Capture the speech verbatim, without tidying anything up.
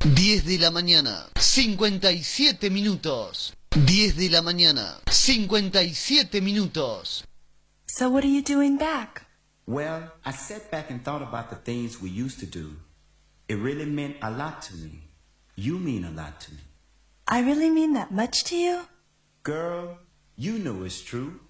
diez de la mañana, cincuenta y siete minutos. diez de la mañana, cincuenta y siete minutos. So what are you doing back? Well, I sat back and thought about the things we used to do. It really meant a lot to me. You mean a lot to me. I really mean that much to you? Girl, you know it's true.